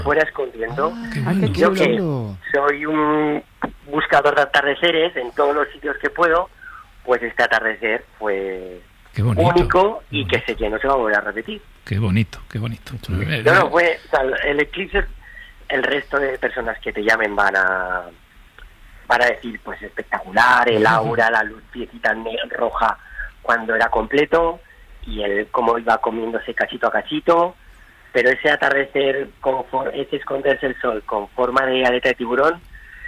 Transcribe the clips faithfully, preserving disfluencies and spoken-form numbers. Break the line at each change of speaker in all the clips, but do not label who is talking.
fuera escondiendo.
Ah, qué bueno.
Yo que soy un buscador de atardeceres en todos los sitios que puedo, pues este atardecer fue
qué bonito,
único y
qué
que sé que no se va a volver a repetir.
Qué bonito, qué bonito.
No, no, fue, o sea, el eclipse, el resto de personas que te llamen van a van a decir, pues espectacular, el aura, la luz piecita roja cuando era completo, y el cómo iba comiéndose cachito a cachito, pero ese atardecer, con for, ese esconderse el sol con forma de aleta de tiburón,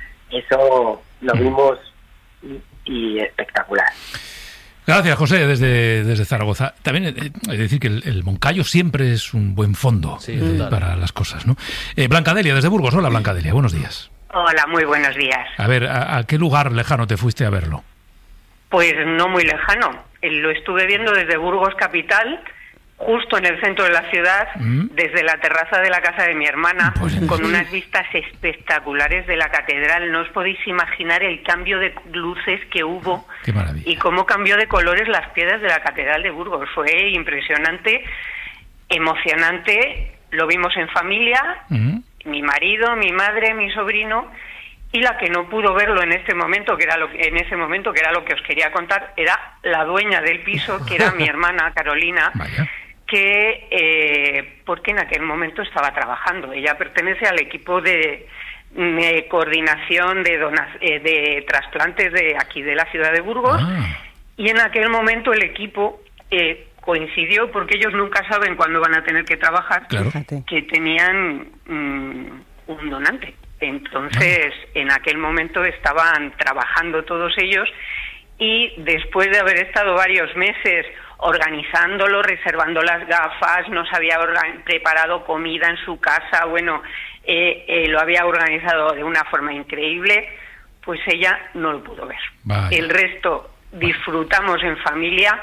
eso lo vimos y, y espectacular.
Gracias, José, desde, desde Zaragoza. También eh, hay que decir que el, el Moncayo siempre es un buen fondo sí, eh, para las cosas, ¿no? Eh, Blanca Delia, desde Burgos. Hola, Blanca Delia, buenos días.
Hola, muy buenos días.
A ver, ¿a, a qué lugar lejano te fuiste a verlo?
Pues no muy lejano. Lo estuve viendo desde Burgos capital, justo en el centro de la ciudad, ¿Mm? desde la terraza de la casa de mi hermana, pues con sí. unas vistas espectaculares de la catedral. No os podéis imaginar el cambio de luces que hubo.
Qué maravilla.
Y cómo cambió de colores las piedras de la catedral de Burgos. Fue impresionante, emocionante. Lo vimos en familia, ¿Mm? mi marido, mi madre, mi sobrino. Y la que no pudo verlo en este momento, que era lo en ese momento que era lo que os quería contar, era la dueña del piso, que era mi hermana Carolina.
Vaya.
Que eh, porque en aquel momento estaba trabajando. Ella pertenece al equipo de, de coordinación de donas, eh, de trasplantes de aquí de la ciudad de Burgos, ah. y en aquel momento el equipo eh, coincidió, porque ellos nunca saben cuándo van a tener que trabajar,
claro.
que tenían mm, un donante. Entonces, en aquel momento estaban trabajando todos ellos, y después de haber estado varios meses organizándolo, reservando las gafas, nos había organ- preparado comida en su casa, bueno, eh, eh, lo había organizado de una forma increíble, pues ella no lo pudo ver.
Vaya.
El resto disfrutamos en familia.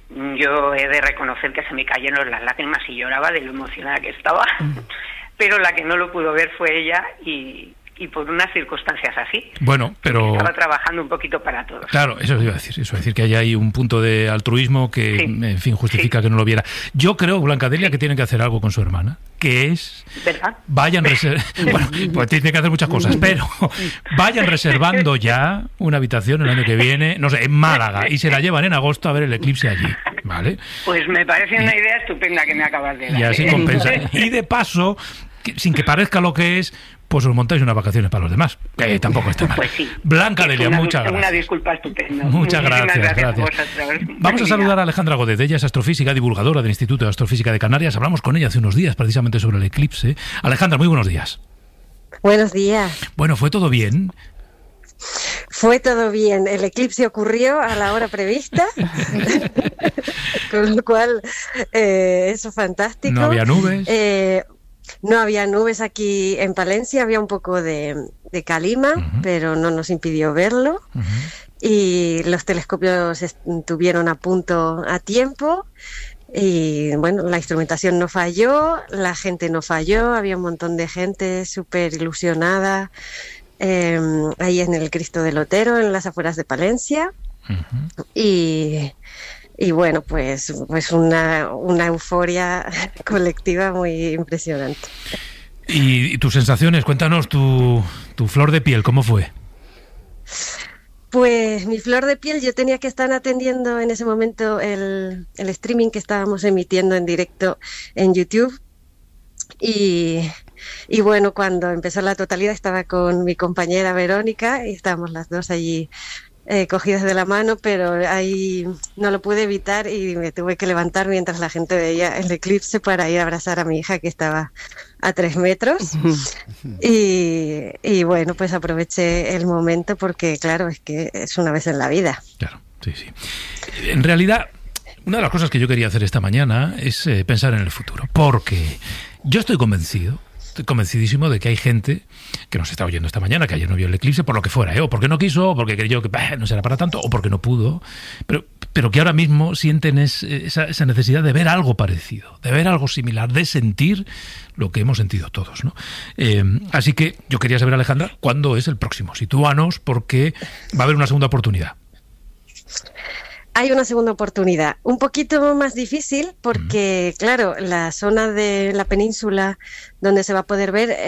Yo he de reconocer que se me cayeron las lágrimas y lloraba de lo emocionada que estaba. Pero la que no lo pudo ver fue ella, y, y por unas circunstancias así.
Bueno, pero...
Estaba trabajando un poquito para todos.
Claro, eso iba a decir, eso iba a decir que hay ahí un punto de altruismo que, sí. en fin, justifica sí. que no lo viera. Yo creo, Blanca Delia, sí. que tienen que hacer algo con su hermana, que es...
¿Verdad?
Vayan reservando... bueno, pues tienen que hacer muchas cosas, pero vayan reservando ya una habitación el año que viene, no sé, en Málaga, y se la llevan en agosto a ver el eclipse allí, ¿vale?
Pues me parece una idea estupenda que me acabas de dar.
Y así compensa. Y de paso... sin que parezca lo que es, pues os montáis unas vacaciones para los demás, que tampoco está mal.
Pues sí.
Blanca Delia,
una,
muchas gracias.
Una disculpa estupenda.
Muchas gracias, gracias. gracias. Vamos a saludar a Alejandra Godet. Ella es astrofísica, divulgadora del Instituto de Astrofísica de Canarias. Hablamos con ella hace unos días precisamente sobre el eclipse. Alejandra, muy buenos días.
Buenos días.
Bueno, ¿fue todo bien?
Fue todo bien. El eclipse ocurrió a la hora prevista, con lo cual eh, eso es fantástico.
No había nubes.
Eh, No había nubes aquí en Palencia, había un poco de, de calima, uh-huh. pero no nos impidió verlo. Uh-huh. Y los telescopios estuvieron a punto a tiempo. Y bueno, la instrumentación no falló, la gente no falló, había un montón de gente súper ilusionada eh, ahí en el Cristo del Otero, en las afueras de Palencia. Uh-huh. Y... Y bueno, pues, pues una, una euforia colectiva muy impresionante.
¿Y, y tus sensaciones? Cuéntanos tu, tu flor de piel, ¿cómo fue?
Pues mi flor de piel, yo tenía que estar atendiendo en ese momento el, el streaming que estábamos emitiendo en directo en YouTube. Y, y bueno, cuando empezó la totalidad estaba con mi compañera Verónica y estábamos las dos allí Eh, cogidas de la mano, pero ahí no lo pude evitar y me tuve que levantar mientras la gente veía el eclipse para ir a abrazar a mi hija que estaba a tres metros. y, y bueno, pues aproveché el momento porque, claro, es que es una vez en la vida.
Claro, sí, sí. En realidad, una de las cosas que yo quería hacer esta mañana es eh, pensar en el futuro, porque yo estoy convencido Estoy convencidísimo de que hay gente que nos está oyendo esta mañana, que ayer no vio el eclipse, por lo que fuera, ¿eh? O porque no quiso, o porque creyó que bah, no será para tanto, o porque no pudo, pero, pero que ahora mismo sienten es, esa, esa necesidad de ver algo parecido, de ver algo similar, de sentir lo que hemos sentido todos, ¿no? Eh, así que yo quería saber, Alejandra, ¿cuándo es el próximo? Sitúanos, porque va a haber una segunda oportunidad.
hay una segunda oportunidad. Un poquito más difícil porque, uh-huh. claro, la zona de la península donde se va a poder ver